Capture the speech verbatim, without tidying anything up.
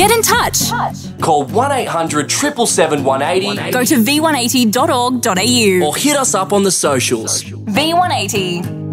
Get in touch. Call one eight hundred seven seven seven one eight zero. Go to v one eighty dot org dot a u Or hit us up on the socials. V one eighty.